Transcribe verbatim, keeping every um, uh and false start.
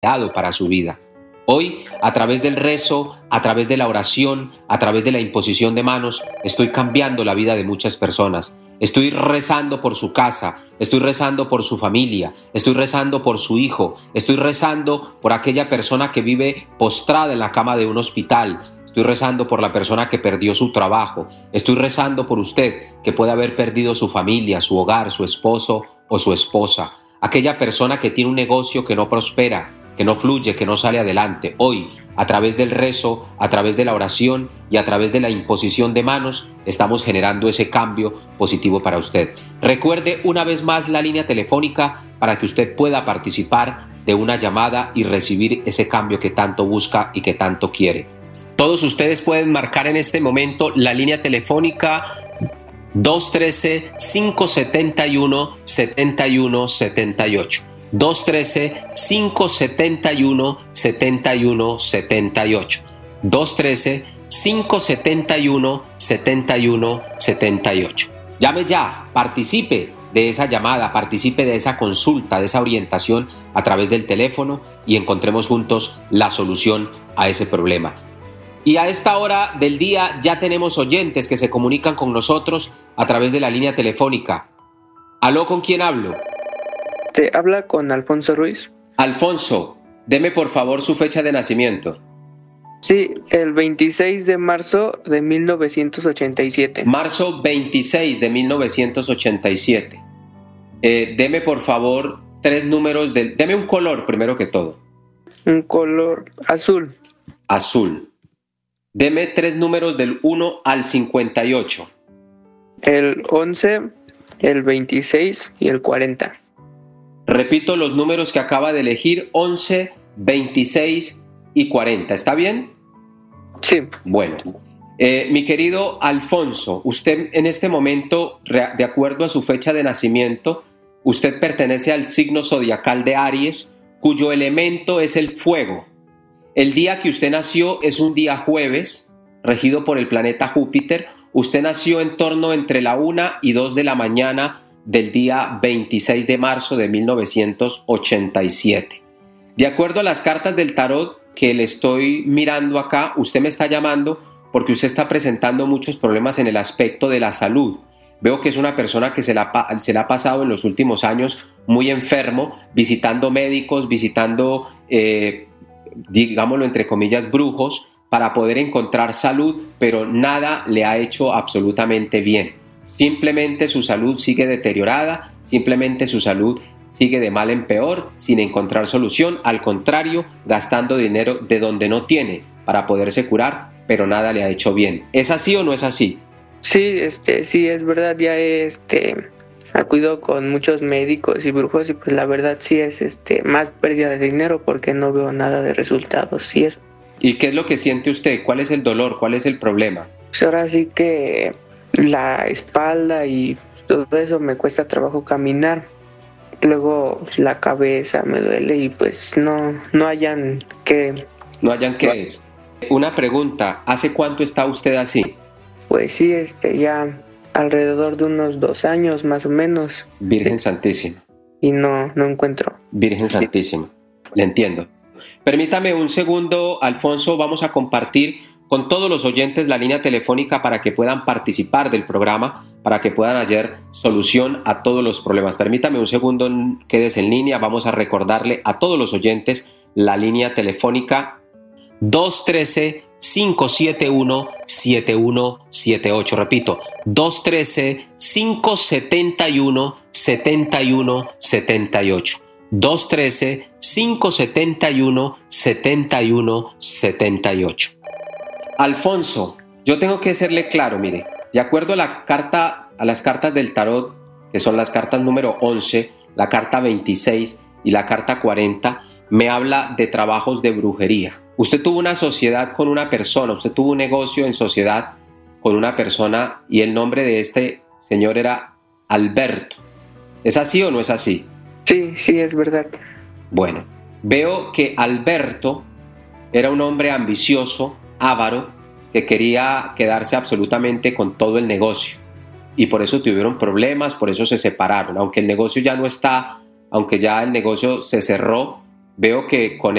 dado para su vida. Hoy, a través del rezo, a través de la oración, a través de la imposición de manos, estoy cambiando la vida de muchas personas. Estoy rezando por su casa, estoy rezando por su familia, estoy rezando por su hijo, estoy rezando por aquella persona que vive postrada en la cama de un hospital. Estoy rezando por la persona que perdió su trabajo. Estoy rezando por usted que puede haber perdido su familia, su hogar, su esposo o su esposa. Aquella persona que tiene un negocio que no prospera, que no fluye, que no sale adelante. Hoy, a través del rezo, a través de la oración y a través de la imposición de manos, estamos generando ese cambio positivo para usted. Recuerde una vez más la línea telefónica para que usted pueda participar de una llamada y recibir ese cambio que tanto busca y que tanto quiere. Todos ustedes pueden marcar en este momento la línea telefónica dos uno tres, cinco siete uno, siete uno siete ocho. dos uno tres, cinco siete uno, siete uno siete ocho. dos uno tres, cinco siete uno, siete uno siete ocho. Llame ya, participe de esa llamada, participe de esa consulta, de esa orientación a través del teléfono y encontremos juntos la solución a ese problema. Y a esta hora del día ya tenemos oyentes que se comunican con nosotros a través de la línea telefónica. ¿Aló, con quién hablo? Te habla con Alfonso Ruiz. Alfonso, deme por favor su fecha de nacimiento. Sí, el veintiséis de marzo de mil novecientos ochenta y siete. Marzo veintiséis de mil novecientos ochenta y siete. Eh, deme por favor tres números del... Deme un color primero que todo. Un color azul. Azul. Deme tres números del uno al cincuenta y ocho. El once, el veintiséis y el cuarenta. Repito los números que acaba de elegir, once, veintiséis y cuarenta. ¿Está bien? Sí. Bueno, eh, mi querido Alfonso, usted en este momento, de acuerdo a su fecha de nacimiento, usted pertenece al signo zodiacal de Aries, cuyo elemento es el fuego. El día que usted nació es un día jueves, regido por el planeta Júpiter. Usted nació en torno entre la una y dos de la mañana del día veintiséis de marzo de mil novecientos ochenta y siete. De acuerdo a las cartas del tarot que le estoy mirando acá, usted me está llamando porque usted está presentando muchos problemas en el aspecto de la salud. Veo que es una persona que se la, se la ha pasado en los últimos años muy enfermo, visitando médicos, visitando... Eh, digámoslo entre comillas, brujos, para poder encontrar salud, pero nada le ha hecho absolutamente bien. Simplemente su salud sigue deteriorada, simplemente su salud sigue de mal en peor, sin encontrar solución, al contrario, gastando dinero de donde no tiene para poderse curar, pero nada le ha hecho bien. ¿Es así o no es así? Sí, este, sí, es verdad, ya este... acudo con muchos médicos y brujos y pues la verdad sí es este más pérdida de dinero porque no veo nada de resultados y eso. ¿Y qué es lo que siente usted? ¿Cuál es el dolor? ¿Cuál es el problema? Pues ahora sí que la espalda y todo eso me cuesta trabajo caminar. Luego la cabeza me duele y pues no, no hayan qué. No hayan qué es. Una pregunta, ¿hace cuánto está usted así? Pues sí, este ya... alrededor de unos dos años más o menos. Virgen Santísima. Y no, no encuentro. Virgen Santísima. Le entiendo. Permítame un segundo, Alfonso. Vamos a compartir con todos los oyentes la línea telefónica para que puedan participar del programa, para que puedan hallar solución a todos los problemas. Permítame un segundo, quédese en línea. Vamos a recordarle a todos los oyentes la línea telefónica dos uno tres, cinco siete uno, siete uno siete ocho. Repito, dos uno tres, cinco siete uno, siete uno siete ocho. dos uno tres, cinco siete uno, siete uno siete ocho. Alfonso, yo tengo que serle claro, mire, de acuerdo a la carta, a las cartas del tarot, que son las cartas número once, la carta veintiséis y la carta cuarenta, me habla de trabajos de brujería. Usted tuvo una sociedad con una persona, usted tuvo un negocio en sociedad con una persona y el nombre de este señor era Alberto. ¿Es así o no es así? Sí, sí, es verdad. Bueno, veo que Alberto era un hombre ambicioso, avaro, que quería quedarse absolutamente con todo el negocio. Y por eso tuvieron problemas, por eso se separaron. Aunque el negocio ya no está, aunque ya el negocio se cerró, veo que con